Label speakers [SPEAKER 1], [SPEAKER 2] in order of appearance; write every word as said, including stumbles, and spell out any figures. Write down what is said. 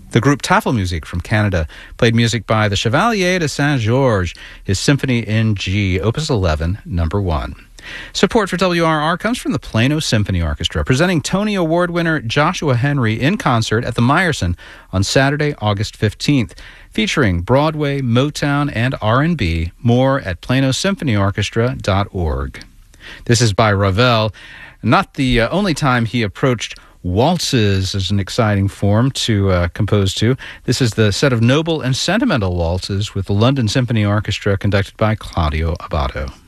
[SPEAKER 1] The group Tafelmusik from Canada played music by the Chevalier de Saint-Georges, his Symphony in G, Opus eleven, number one. Support for W R R comes from the Plano Symphony Orchestra, presenting Tony Award winner Joshua Henry in concert at the Meyerson on Saturday, August fifteenth, featuring Broadway, Motown, and R and B. More at plano symphony orchestra dot org. This is by Ravel. Not the uh, only time he approached waltzes as an exciting form to uh, compose to. This is the set of noble and sentimental waltzes with the London Symphony Orchestra conducted by Claudio Abbado.